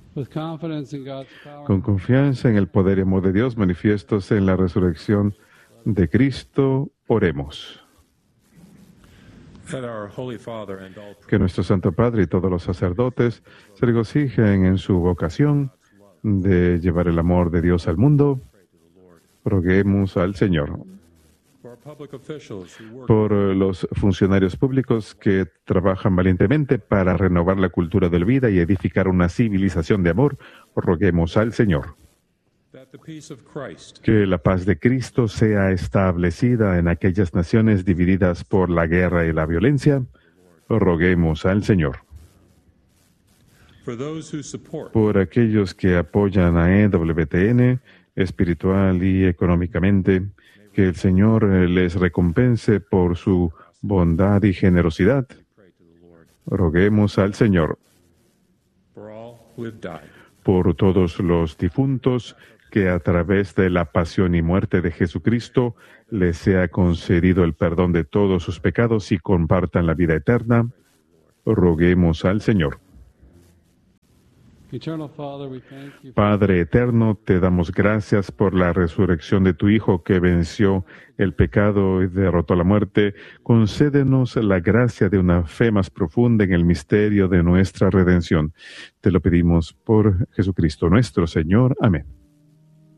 Con confianza en el poder y amor de Dios manifiestos en la resurrección de Cristo, oremos. Que nuestro Santo Padre y todos los sacerdotes se regocijen en su vocación de llevar el amor de Dios al mundo. Roguemos al Señor. Por los funcionarios públicos que trabajan valientemente para renovar la cultura de la vida y edificar una civilización de amor, roguemos al Señor. Que la paz de Cristo sea establecida en aquellas naciones divididas por la guerra y la violencia, roguemos al Señor. Por aquellos que apoyan a EWTN espiritual y económicamente, que el Señor les recompense por su bondad y generosidad. Roguemos al Señor. Por todos los difuntos, que a través de la pasión y muerte de Jesucristo les sea concedido el perdón de todos sus pecados y compartan la vida eterna. Roguemos al Señor. Padre eterno, te damos gracias por la resurrección de tu Hijo que venció el pecado y derrotó la muerte. Concédenos la gracia de una fe más profunda en el misterio de nuestra redención. Te lo pedimos por Jesucristo nuestro Señor. Amén.